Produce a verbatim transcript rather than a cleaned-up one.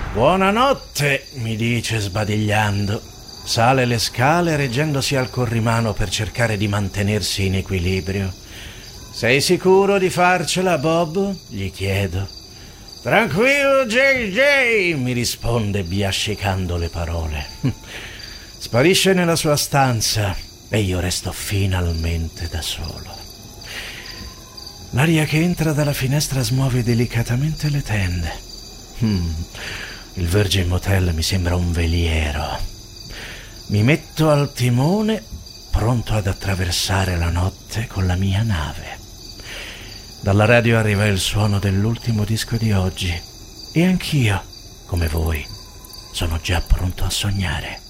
Buonanotte, mi dice sbadigliando. Sale le scale reggendosi al corrimano per cercare di mantenersi in equilibrio. Sei sicuro di farcela, Bob? Gli chiedo. Tranquillo, J J, mi risponde biascicando le parole. Sparisce nella sua stanza e io resto finalmente da solo. L'aria che entra dalla finestra smuove delicatamente le tende. Hmm, il Virgin Motel mi sembra un veliero. Mi metto al timone, pronto ad attraversare la notte con la mia nave. Dalla radio arriva il suono dell'ultimo disco di oggi e anch'io, come voi, sono già pronto a sognare.